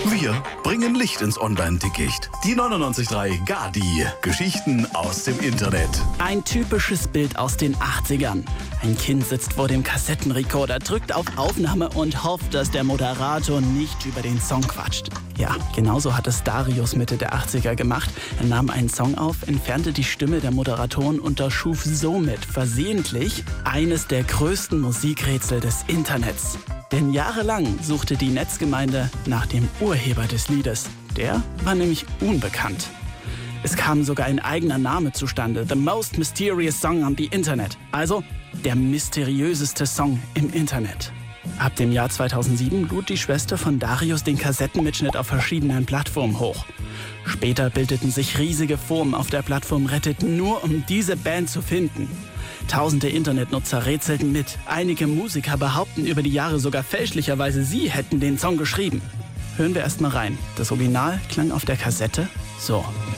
Wir bringen Licht ins Online-Dickicht. Die 99.3 Gadi. Geschichten aus dem Internet. Ein typisches Bild aus den 80ern. Ein Kind sitzt vor dem Kassettenrekorder, drückt auf Aufnahme und hofft, dass der Moderator nicht über den Song quatscht. Ja, genauso hat es Darius Mitte der 80er gemacht. Er nahm einen Song auf, entfernte die Stimme der Moderatoren und erschuf somit versehentlich eines der größten Musikrätsel des Internets. Denn jahrelang suchte die Netzgemeinde nach dem Urheber des Liedes. Der war nämlich unbekannt. Es kam sogar ein eigener Name zustande, The Most Mysterious Song on the Internet. Also der mysteriöseste Song im Internet. Ab dem Jahr 2007 lud die Schwester von Darius den Kassettenmitschnitt auf verschiedenen Plattformen hoch. Später bildeten sich riesige Foren auf der Plattform Reddit, nur um diese Band zu finden. Tausende Internetnutzer rätselten mit. Einige Musiker behaupten über die Jahre sogar fälschlicherweise, sie hätten den Song geschrieben. Hören wir erst mal rein. Das Original klang auf der Kassette so.